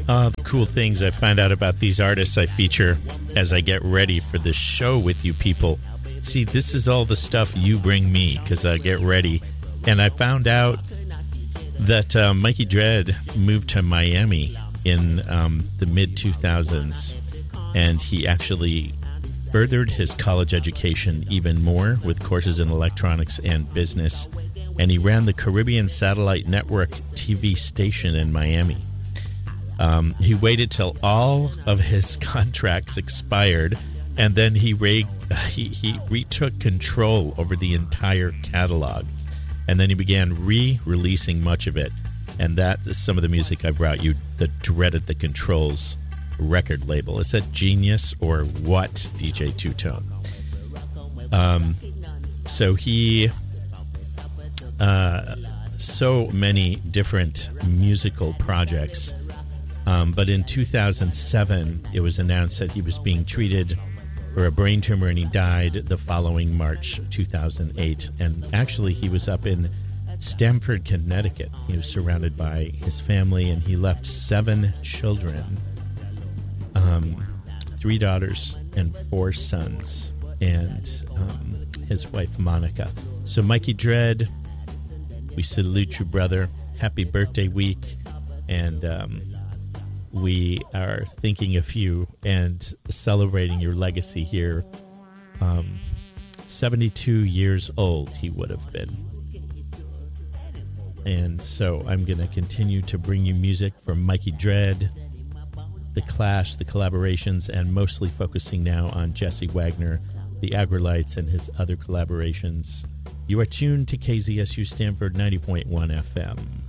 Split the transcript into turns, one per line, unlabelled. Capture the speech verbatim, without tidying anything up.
Uh, the cool things I find out about these artists I feature as I get ready for this show with you people. See, this is all the stuff you bring me because I get ready. And I found out that uh, Mikey Dread moved to Miami in um, the mid two thousands. And he actually furthered his college education even more with courses in electronics and business. And he ran the Caribbean Satellite Network T V station in Miami. Um, he waited till all of his contracts expired, and then he, re- he he retook control over the entire catalog. And then he began re-releasing much of it. And that is some of the music I brought you, the Dreaded the Controls record label. Is that genius or what, D J Two-Tone? Um, so he... Uh, so many different musical projects. Um, but in two thousand seven, it was announced that he was being treated for a brain tumor, and he died the following March two thousand eight. And actually, he was up in Stamford, Connecticut. He was surrounded by his family, and he left seven children, um, three daughters and four sons, and um, his wife, Monica. So, Mikey Dread, we salute you, brother. Happy birthday week. And um, we are thinking of you and celebrating your legacy here. Um, seventy-two years old he would have been. And so I'm going to continue to bring you music from Mikey Dread, The Clash, the collaborations, and mostly focusing now on Jesse Wagner, the Aggrolites, and his other collaborations. You are tuned to K Z S U Stanford ninety point one F M.